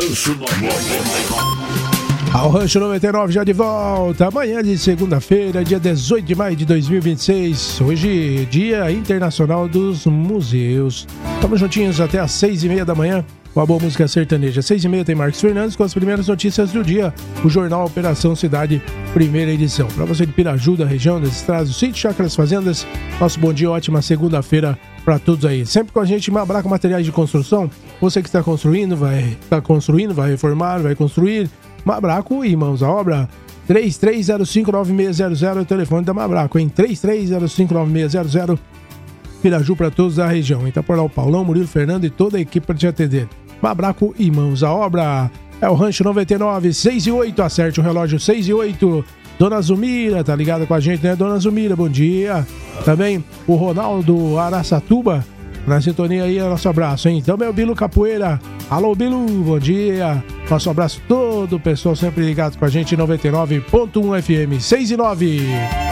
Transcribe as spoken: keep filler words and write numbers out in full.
Ao Rancho noventa e nove já de volta, amanhã de segunda-feira, dia dezoito de maio de dois mil e vinte e seis, hoje Dia Internacional dos Museus. Estamos juntinhos até às seis e meia da manhã com a boa música sertaneja. Seis e meia tem Marcos Fernandes com as primeiras notícias do dia, o Jornal Operação Cidade, primeira edição. Para você de Piraju, da região, das estradas, do sítio, chácaras, fazendas, nosso bom dia, ótima segunda-feira para todos aí. Sempre com a gente, Mabraco Materiais de Construção. Você que está construindo, vai está construindo, vai reformar, vai construir. Mabraco e mãos à obra. três três zero cinco nove seis zero zero é o telefone da Mabraco, em três três zero cinco nove seis zero zero. Piraju para todos da região. Itaporá, o Paulão, Murilo, Fernando e toda a equipe para te atender. Mabraco e mãos à obra. É o Rancho noventa e nove, seis e oito. Acerte o relógio, seis e oito. Dona Zumira, tá ligada com a gente, né? Dona Zumira, bom dia. Também o Ronaldo Araçatuba, na sintonia aí, nosso abraço, hein? Também o Bilu Capoeira. Alô, Bilu, bom dia. Nosso abraço todo o pessoal sempre ligado com a gente, noventa e nove ponto um F M, seis e nove.